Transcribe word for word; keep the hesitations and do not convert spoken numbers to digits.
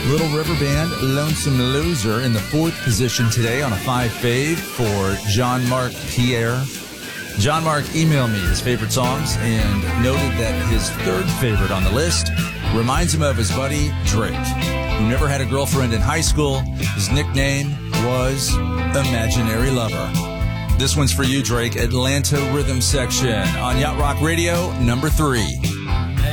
Little River Band, Lonesome Loser, in the fourth position today on a five fave for John Mark Pierre. John Mark emailed me his favorite songs and noted that his third favorite on the list reminds him of his buddy Drake, who never had a girlfriend in high school. His nickname was Imaginary Lover. This one's for you, Drake. Atlanta Rhythm Section on Yacht Rock Radio, number three.